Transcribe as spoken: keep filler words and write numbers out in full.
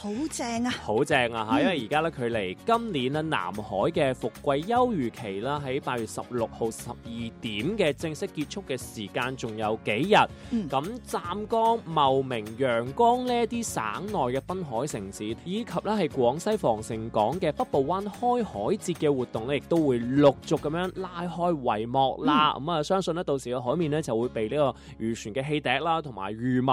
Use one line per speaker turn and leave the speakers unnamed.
好正啊！
好正啊嚇！因為而家咧距離今年咧南海嘅伏季休漁期啦，喺八月十六號十二點嘅正式結束嘅時間仲有幾日。咁、嗯、湛江、茂名、陽江呢一啲省內嘅濱海城市，以及咧係廣西防城港嘅北部灣開海節嘅活動咧，亦都會陸續咁樣拉開帷幕啦。咁啊、嗯，相信咧到時嘅海面咧就會被呢個漁船嘅汽笛啦，同埋漁民